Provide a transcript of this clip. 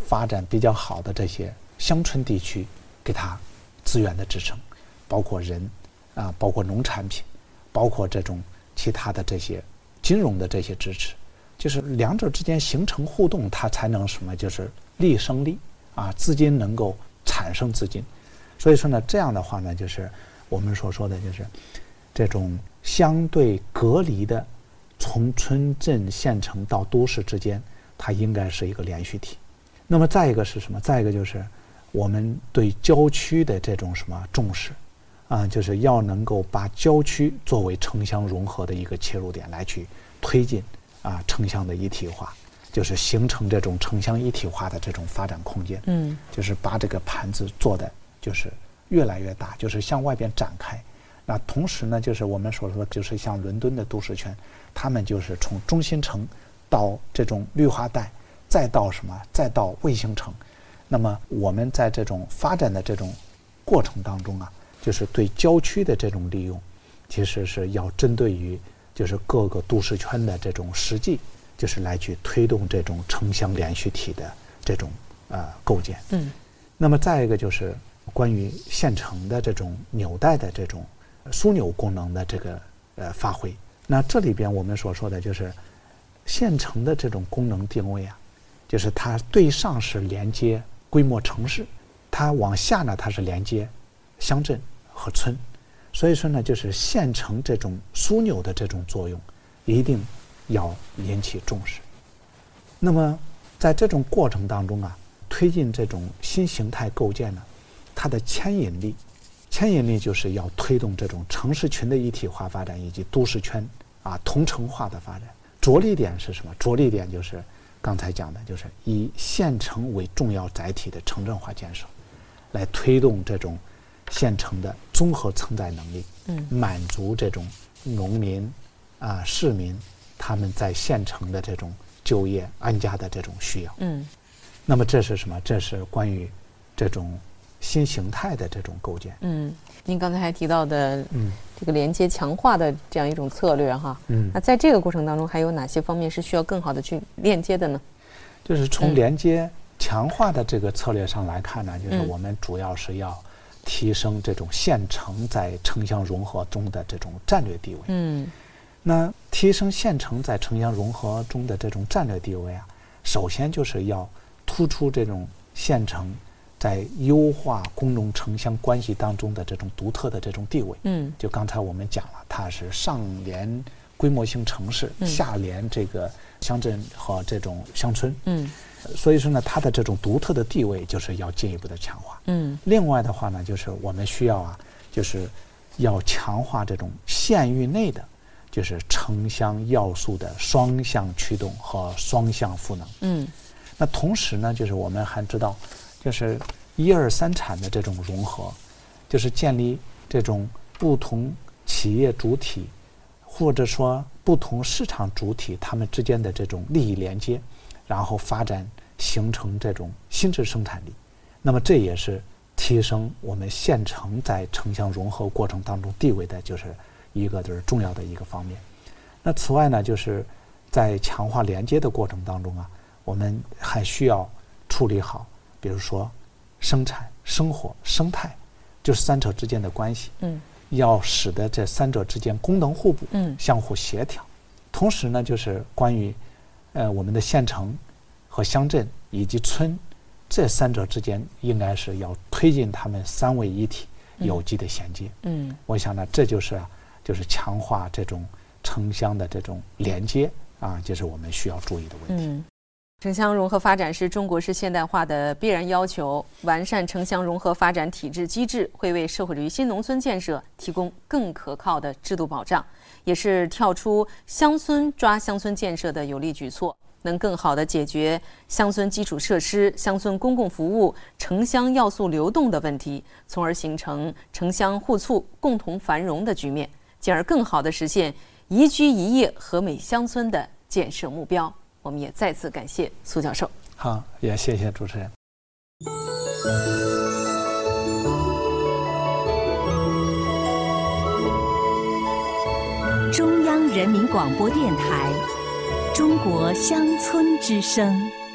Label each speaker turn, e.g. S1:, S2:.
S1: 发展比较好的这些乡村地区给它资源的支撑，包括人啊，包括农产品，包括这种其他的这些金融的这些支持，就是两者之间形成互动，它才能什么，就是利生利啊，资金能够产生资金。所以说呢，这样的话呢，就是我们所说的就是这种相对隔离的从村镇县城到都市之间，它应该是一个连续体。那么再一个是什么？再一个就是我们对郊区的这种什么重视啊，就是要能够把郊区作为城乡融合的一个切入点来去推进啊城乡的一体化，就是形成这种城乡一体化的这种发展空间。就是把这个盘子做的就是越来越大，就是向外边展开。那同时呢，就是我们所说的，就是像伦敦的都市圈，他们就是从中心城到这种绿化带，再到什么，再到卫星城。那么我们在这种发展的这种过程当中啊，就是对郊区的这种利用，其实是要针对于就是各个都市圈的这种实际，就是来去推动这种城乡连续体的这种构建。那么再一个就是关于县城的这种纽带的这种枢纽功能的这个发挥。那这里边我们所说的就是县城的这种功能定位啊，就是它对上是连接规模城市，它往下呢它是连接乡镇和村。所以说呢，就是县城这种枢纽的这种作用一定要引起重视。那么在这种过程当中啊，推进这种新形态构建呢，它的牵引力就是要推动这种城市群的一体化发展以及都市圈啊同城化的发展。着力点是什么？着力点就是刚才讲的，就是以县城为重要载体的城镇化建设，来推动这种县城的综合承载能力，满足这种农民啊市民他们在县城的这种就业安家的这种需要。那么这是什么？这是关于这种新形态的这种构建。
S2: 您刚才还提到的，这个连接强化的这样一种策略哈。那在这个过程当中，还有哪些方面是需要更好的去链接的呢？
S1: 就是从连接强化的这个策略上来看呢，就是我们主要是要提升这种县城在城乡融合中的这种战略地位。那提升县城在城乡融合中的这种战略地位啊，首先就是要突出这种县城在优化工农城乡关系当中的这种独特的这种地位。就刚才我们讲了，它是上连规模性城市，下连这个乡镇和这种乡村。所以说呢，它的这种独特的地位就是要进一步的强化。另外的话呢，就是我们需要啊，就是要强化这种县域内的就是城乡要素的双向驱动和双向赋能。那同时呢，就是我们还知道，就是一二三产的这种融合，就是建立这种不同企业主体或者说不同市场主体他们之间的这种利益连接，然后发展形成这种新质生产力。那么这也是提升我们县城在城乡融合过程当中地位的就是一个就是重要的一个方面。那此外呢，就是在强化连接的过程当中啊，我们还需要处理好比如说生产、生活、生态，就是三者之间的关系。要使得这三者之间功能互补，相互协调。同时呢，就是关于我们的县城和乡镇以及村这三者之间，应该是要推进他们三位一体有机的衔接。我想呢，这就是强化这种城乡的这种连接啊，这是我们需要注意的问题。
S2: 城乡融合发展是中国式现代化的必然要求，完善城乡融合发展体制机制，会为社会主义新农村建设提供更可靠的制度保障，也是跳出乡村抓乡村建设的有力举措，能更好地解决乡村基础设施、乡村公共服务、城乡要素流动的问题，从而形成城乡互促、共同繁荣的局面，进而更好地实现宜居宜业和美乡村的建设目标。我们也再次感谢苏教授。
S1: 好，也谢谢主持人。
S3: 中央人民广播电台《中国乡村之声》。